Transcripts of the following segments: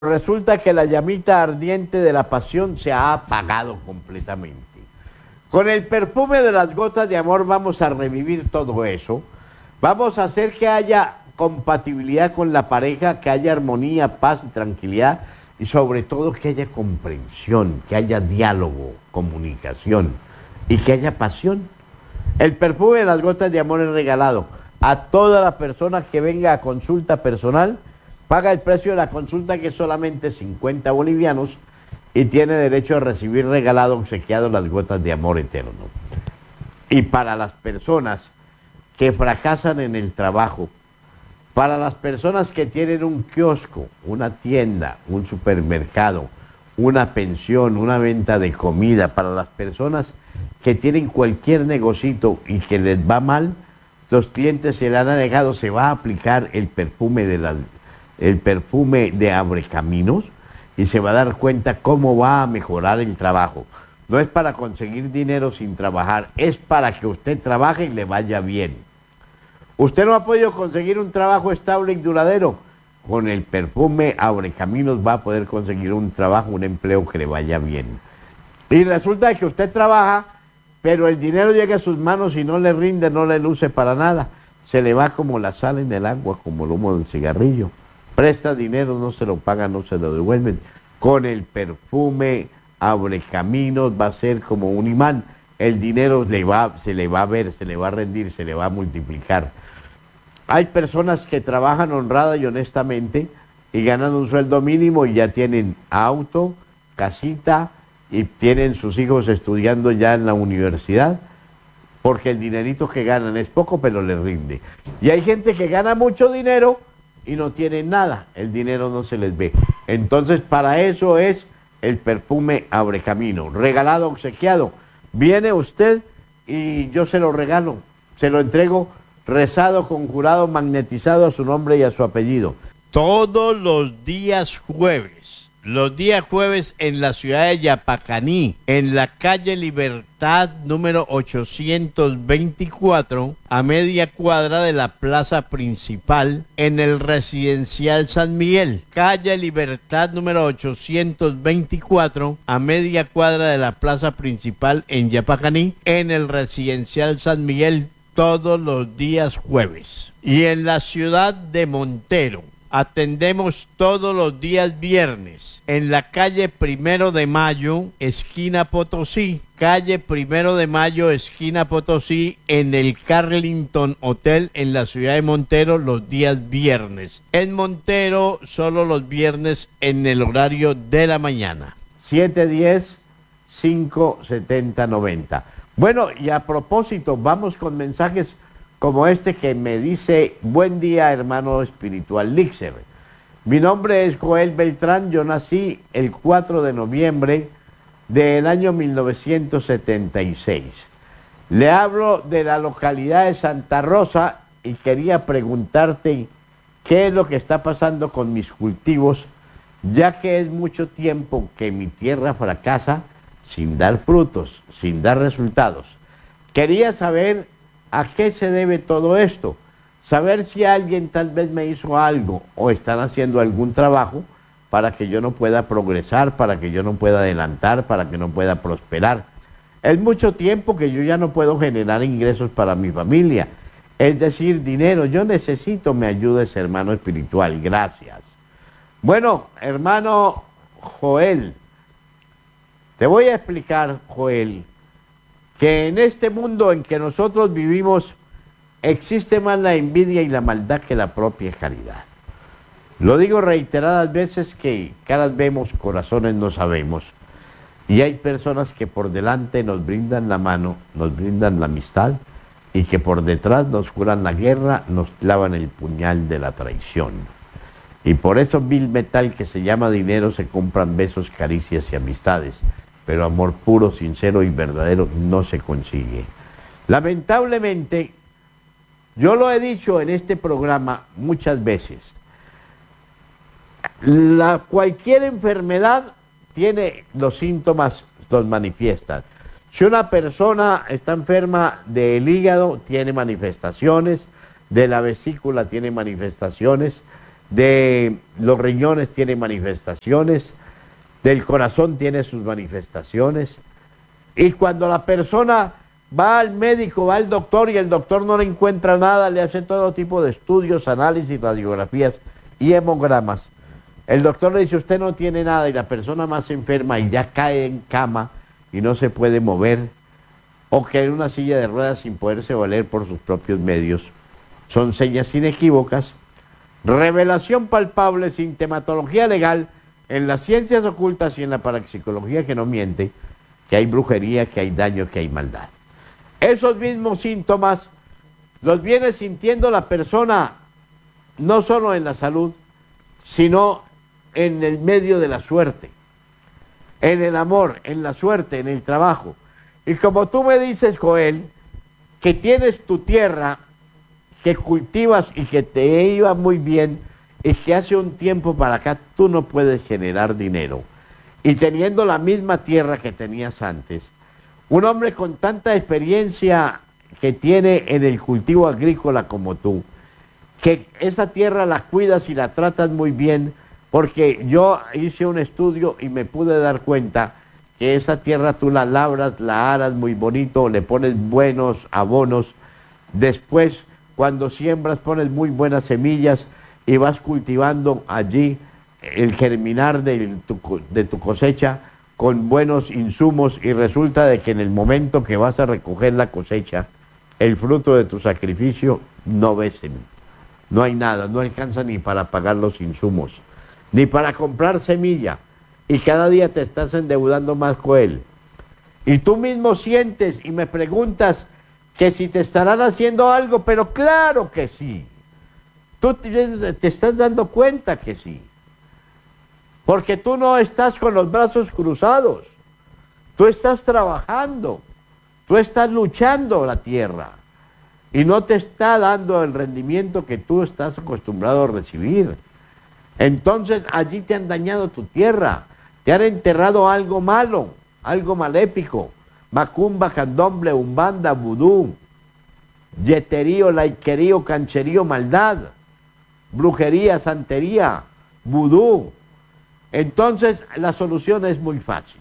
Resulta que la llamita ardiente de la pasión se ha apagado completamente. Con el perfume de las gotas de amor vamos a revivir todo eso. Vamos a hacer que haya compatibilidad con la pareja, que haya armonía, paz y tranquilidad y sobre todo que haya comprensión, que haya diálogo, comunicación y que haya pasión. El perfume de las gotas de amor es regalado a toda la persona que venga a consulta personal. Paga el precio de la consulta, que es solamente 50 bolivianos, y tiene derecho a recibir regalado, obsequiado, las gotas de amor eterno. Y para las personas que fracasan en el trabajo, para las personas que tienen un kiosco, una tienda, un supermercado, una pensión, una venta de comida, para las personas que tienen cualquier negocito y que les va mal, los clientes se le han alejado, se va a aplicar el perfume de Abrecaminos y se va a dar cuenta cómo va a mejorar el trabajo. No es para conseguir dinero sin trabajar, es para que usted trabaje y le vaya bien. Usted no ha podido conseguir un trabajo estable y duradero. Con el perfume Abrecaminos va a poder conseguir un trabajo, un empleo que le vaya bien. Y resulta que usted trabaja, pero el dinero llega a sus manos y no le rinde, no le luce para nada. Se le va como la sal en el agua, como el humo del cigarrillo. Presta dinero, no se lo pagan, no se lo devuelven. Con el perfume Abrecaminos va a ser como un imán. El dinero se le va a ver, se le va a rendir, se le va a multiplicar. Hay personas que trabajan honrada y honestamente y ganan un sueldo mínimo y ya tienen auto, casita y tienen sus hijos estudiando ya en la universidad, porque el dinerito que ganan es poco, pero les rinde. Y hay gente que gana mucho dinero y no tienen nada, el dinero no se les ve. Entonces, para eso es el perfume Abrecaminos, regalado, obsequiado. Viene usted y yo se lo regalo, se lo entrego rezado, conjurado, magnetizado a su nombre y a su apellido. Todos los días jueves en la ciudad de Yapacaní, en la calle Libertad número 824, a media cuadra de la plaza principal, en el residencial San Miguel. Calle Libertad número 824, a media cuadra de la plaza principal en Yapacaní, en el residencial San Miguel, todos los días jueves. Y en la ciudad de Montero atendemos todos los días viernes en la calle 1 de Mayo, esquina Potosí. Calle 1 de Mayo, esquina Potosí, en el Carlington Hotel en la ciudad de Montero, los días viernes. En Montero, solo los viernes en el horario de la mañana. 710-570-90. Bueno, y a propósito, vamos con mensajes como este que me dice: buen día, hermano espiritual Lixer. Mi nombre es Joel Beltrán, yo nací el 4 de noviembre del año 1976. Le hablo de la localidad de Santa Rosa y quería preguntarte qué es lo que está pasando con mis cultivos, ya que es mucho tiempo que mi tierra fracasa sin dar frutos, sin dar resultados. Quería saber a qué se debe todo esto, saber si alguien tal vez me hizo algo o están haciendo algún trabajo para que yo no pueda progresar, para que yo no pueda adelantar, para que no pueda prosperar. Es mucho tiempo que yo ya no puedo generar ingresos para mi familia, es decir, dinero. Yo necesito me ayudes, hermano espiritual. Gracias. Bueno, hermano Joel, te voy a explicar, Joel, que en este mundo en que nosotros vivimos existe más la envidia y la maldad que la propia caridad. Lo digo reiteradas veces, que caras vemos, corazones no sabemos. Y hay personas que por delante nos brindan la mano, nos brindan la amistad, y que por detrás nos juran la guerra, nos clavan el puñal de la traición. Y por eso vil metal que se llama dinero se compran besos, caricias y amistades. Pero amor puro, sincero y verdadero no se consigue. Lamentablemente, yo lo he dicho en este programa muchas veces, cualquier enfermedad tiene los síntomas, los manifiesta. Si una persona está enferma del hígado, tiene manifestaciones, de la vesícula tiene manifestaciones, de los riñones tiene manifestaciones, del corazón tiene sus manifestaciones. Y cuando la persona va al médico, va al doctor y el doctor no le encuentra nada, le hace todo tipo de estudios, análisis, radiografías y hemogramas. El doctor le dice, usted no tiene nada, y la persona más enferma y ya cae en cama y no se puede mover, o que en una silla de ruedas sin poderse valer por sus propios medios. Son señas inequívocas, revelación palpable, sintomatología legal en las ciencias ocultas y en la parapsicología que no miente, que hay brujería, que hay daño, que hay maldad. Esos mismos síntomas los viene sintiendo la persona no solo en la salud, sino en el medio de la suerte, en el amor, en la suerte, en el trabajo. Y como tú me dices, Joel, que tienes tu tierra, que cultivas y que te iba muy bien, y que hace un tiempo para acá tú no puedes generar dinero, y teniendo la misma tierra que tenías antes, un hombre con tanta experiencia que tiene en el cultivo agrícola como tú, que esa tierra la cuidas y la tratas muy bien, porque yo hice un estudio y me pude dar cuenta que esa tierra tú la labras, la aras muy bonito, le pones buenos abonos, después cuando siembras pones muy buenas semillas y vas cultivando allí el germinar de tu cosecha con buenos insumos, y resulta de que en el momento que vas a recoger la cosecha, el fruto de tu sacrificio, no ves, no hay nada, no alcanza ni para pagar los insumos, ni para comprar semilla, y cada día te estás endeudando más con él. Y tú mismo sientes y me preguntas que si te estarán haciendo algo, pero claro que sí. Tú te estás dando cuenta que sí. Porque tú no estás con los brazos cruzados. Tú estás trabajando. Tú estás luchando la tierra. Y no te está dando el rendimiento que tú estás acostumbrado a recibir. Entonces allí te han dañado tu tierra. Te han enterrado algo malo, algo maléfico. Macumba, candomble, umbanda, vudú, yeterío, laiquerío, cancherío, maldad, brujería, santería, vudú. Entonces la solución es muy fácil.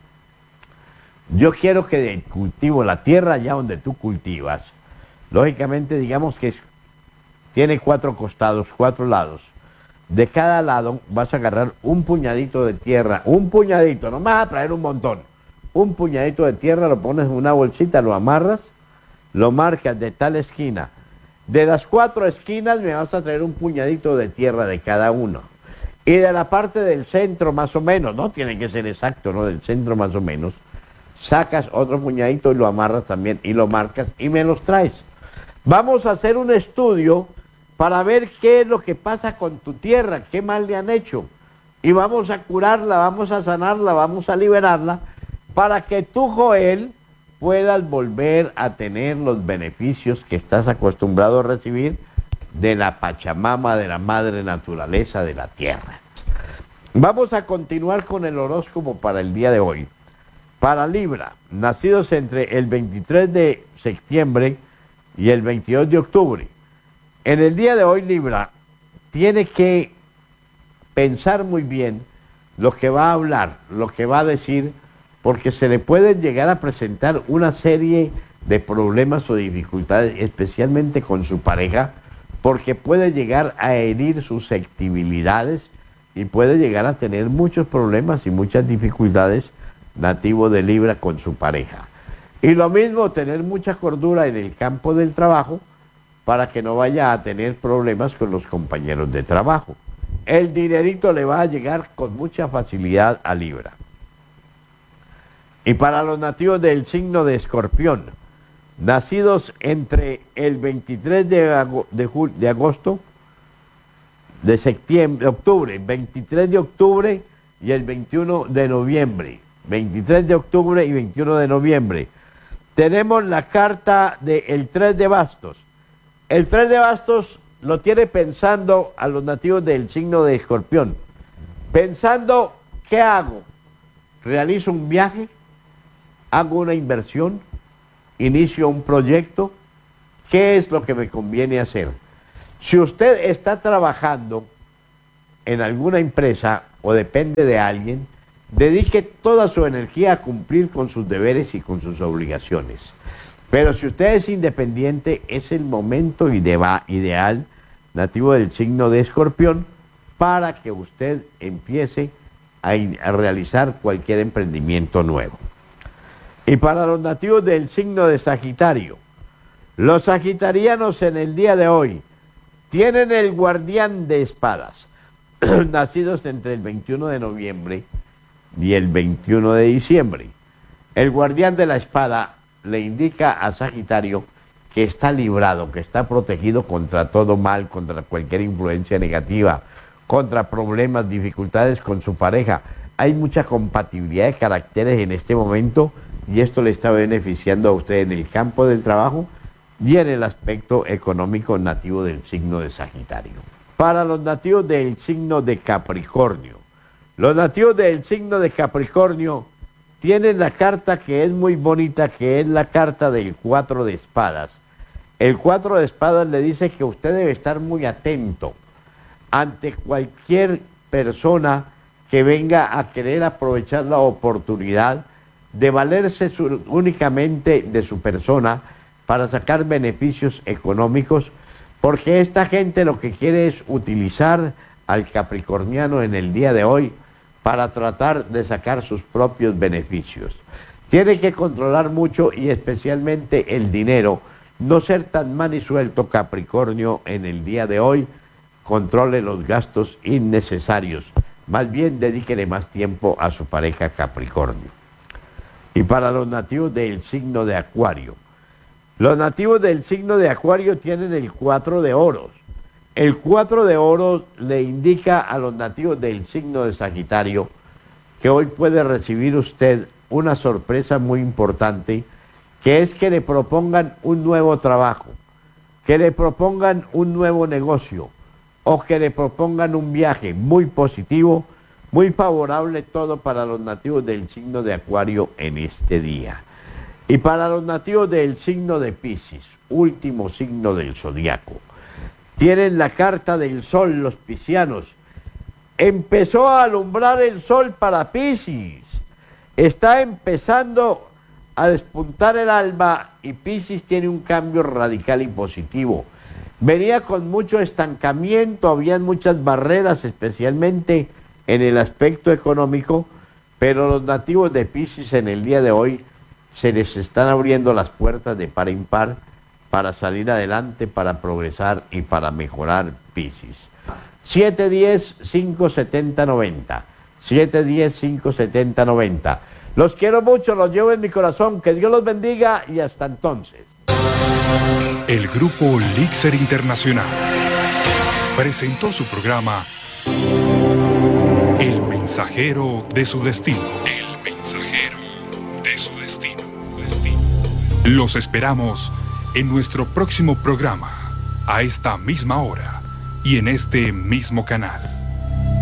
Yo quiero que cultivo la tierra allá donde tú cultivas. Lógicamente, digamos que tiene 4 costados, 4 lados. De cada lado vas a agarrar un puñadito de tierra, un puñadito, no vas a traer un montón. Un puñadito de tierra, lo pones en una bolsita, lo amarras, lo marcas de tal esquina. De las 4 esquinas me vas a traer un puñadito de tierra de cada uno. Y de la parte del centro más o menos, no tiene que ser exacto, ¿no? Del centro más o menos, sacas otro puñadito y lo amarras también y lo marcas y me los traes. Vamos a hacer un estudio para ver qué es lo que pasa con tu tierra, qué mal le han hecho. Y vamos a curarla, vamos a sanarla, vamos a liberarla, para que tú, Joel, puedas volver a tener los beneficios que estás acostumbrado a recibir de la Pachamama, de la madre naturaleza, de la tierra. Vamos a continuar con el horóscopo para el día de hoy. Para Libra, nacidos entre el 23 de septiembre y el 22 de octubre. En el día de hoy, Libra tiene que pensar muy bien lo que va a hablar, lo que va a decir, porque se le pueden llegar a presentar una serie de problemas o dificultades, especialmente con su pareja, porque puede llegar a herir susceptibilidades y puede llegar a tener muchos problemas y muchas dificultades nativo de Libra con su pareja. Y lo mismo, tener mucha cordura en el campo del trabajo para que no vaya a tener problemas con los compañeros de trabajo. El dinerito le va a llegar con mucha facilidad a Libra. Y para los nativos del signo de Escorpión, nacidos entre el 23 de agosto, de septiembre, octubre, 23 de octubre y el 21 de noviembre. 23 de octubre y 21 de noviembre. Tenemos la carta del 3 de bastos. El 3 de bastos lo tiene pensando a los nativos del signo de Escorpión. Pensando, ¿qué hago? ¿Realizo un viaje? ¿Hago una inversión? ¿Inicio un proyecto? ¿Qué es lo que me conviene hacer? Si usted está trabajando en alguna empresa o depende de alguien, dedique toda su energía a cumplir con sus deberes y con sus obligaciones. Pero si usted es independiente, es el momento ideal, nativo del signo de Escorpión, para que usted empiece a realizar cualquier emprendimiento nuevo. Y para los nativos del signo de Sagitario, los sagitarianos en el día de hoy tienen el guardián de espadas, nacidos entre el 21 de noviembre y el 21 de diciembre. El guardián de la espada le indica a Sagitario que está librado, que está protegido contra todo mal, contra cualquier influencia negativa, contra problemas, dificultades con su pareja. Hay mucha compatibilidad de caracteres en este momento y esto le está beneficiando a usted en el campo del trabajo y en el aspecto económico nativo del signo de Sagitario. Para los nativos del signo de Capricornio, los nativos del signo de Capricornio tienen la carta que es muy bonita, que es la carta del 4 de espadas. El 4 de espadas le dice que usted debe estar muy atento ante cualquier persona que venga a querer aprovechar la oportunidad de valerse únicamente de su persona para sacar beneficios económicos, porque esta gente lo que quiere es utilizar al capricorniano en el día de hoy para tratar de sacar sus propios beneficios. Tiene que controlar mucho y especialmente el dinero, no ser tan manisuelto Capricornio en el día de hoy, controle los gastos innecesarios, más bien dedíquele más tiempo a su pareja Capricornio. Y para los nativos del signo de Acuario, los nativos del signo de Acuario tienen el 4 de oros. El 4 de oros le indica a los nativos del signo de Sagitario que hoy puede recibir usted una sorpresa muy importante, que es que le propongan un nuevo trabajo, que le propongan un nuevo negocio o que le propongan un viaje muy positivo, muy favorable todo para los nativos del signo de Acuario en este día. Y para los nativos del signo de Piscis, último signo del zodiaco, tienen la carta del sol los piscianos. Empezó a alumbrar el sol para Piscis. Está empezando a despuntar el alba y Piscis tiene un cambio radical y positivo. Venía con mucho estancamiento, habían muchas barreras, especialmente en el aspecto económico, pero los nativos de Piscis en el día de hoy se les están abriendo las puertas de par en par para salir adelante, para progresar y para mejorar Piscis. 710-570-90. 710-570-90. Los quiero mucho, los llevo en mi corazón. Que Dios los bendiga y hasta entonces. El Grupo Elixir Internacional presentó su programa El Mensajero de su Destino. El Mensajero de su Destino. Los esperamos en nuestro próximo programa, a esta misma hora y en este mismo canal.